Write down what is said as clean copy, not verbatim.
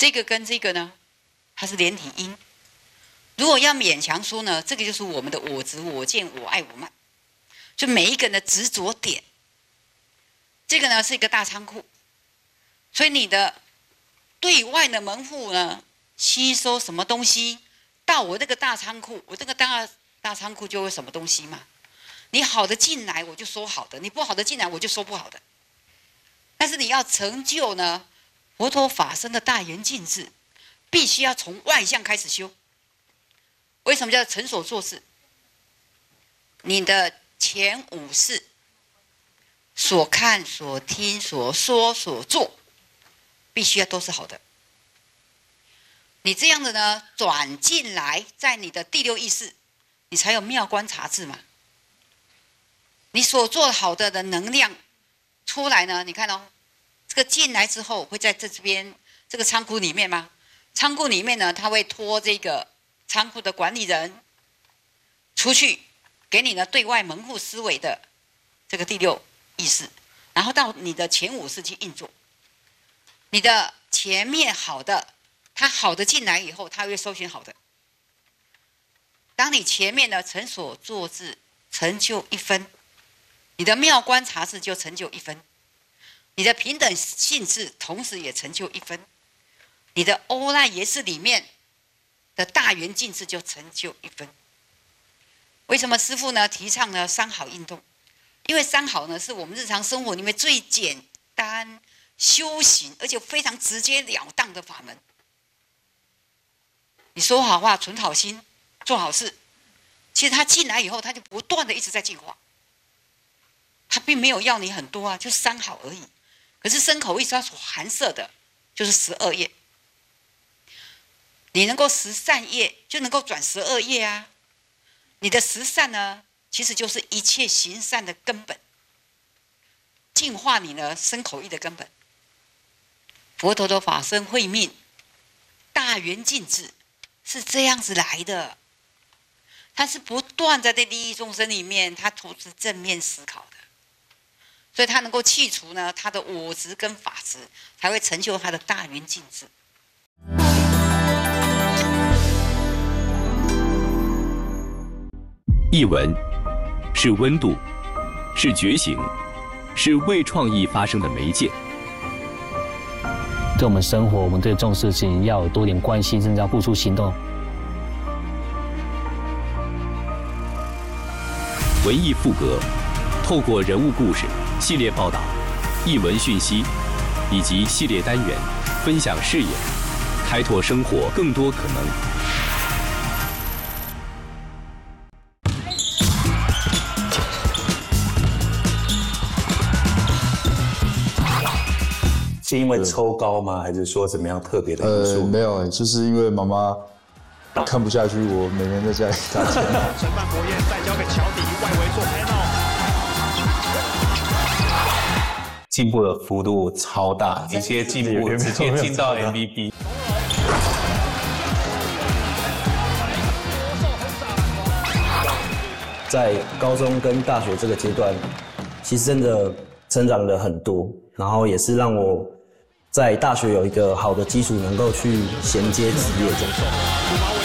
这个跟这个呢，它是连体婴。如果要勉强说呢，这个就是我们的我执、我见、我爱、我慢，就每一个人的执着点。这个呢是一个大仓库，所以你的对外的门户呢，吸收什么东西到我那个大仓库，我这个大仓库就有什么东西嘛。你好的进来，我就收好的；你不好的进来，我就收不好的。但是你要成就呢，佛陀法身的大圆净智，必须要从外相开始修。为什么叫成所作事？你的前五识，所看、所听、所说、所做，必须要都是好的。你这样的呢，转进来，在你的第六意识，你才有妙观察智嘛。你所做好的能量出来呢，你看哦，这个进来之后会在这边这个仓库里面吗？仓库里面呢，他会托这个仓库的管理人出去，给你呢对外门户思维的这个第六意识，然后到你的前五识去运作。你的前面好的，他好的进来以后，他会搜寻好的。当你前面的成所作智成就1分，你的妙观察智就成就1分，你的平等性智同时也成就1分，你的欧赖耶识里面的大圆净智就成就1分。为什么师父呢提倡呢三好运动？因为三好呢是我们日常生活里面最简单修行，而且非常直截了当的法门。你说好话，存好心，做好事，其实他进来以后，他就不断的一直在进化。他并没有要你很多啊，就三好而已。可是身口意识它所含摄的就是12业，你能够10善业，就能够转12业啊。你的10善呢，其实就是一切行善的根本，净化你的身口意的根本。佛陀的法身慧命大圆净智是这样子来的，他是不断在利益众生里面，他都是正面思考的，所以他能够去除呢他的我执跟法执，才会成就他的大圆净智。 译文是温度，是觉醒，是为创意发生的媒介。 对我们生活，我们对这种事情要有多点关心，甚至要付出行动。 文艺复格，透过人物故事、系列报道、译文讯息以及系列单元，分享视野，开拓生活更多可能。 是因为抽高吗？还是说怎么样特别的因素？ 没有，就是因为妈妈看不下去我每天在家里打钱。 承办国宴再交给乔迪，外围做 panel。 进步的幅度超大，一些进步直接进到 MVP。 在高中跟大学这个阶段，其实真的成长了很多，然后也是让我在大学有一个好的基础，能够去衔接职业这样。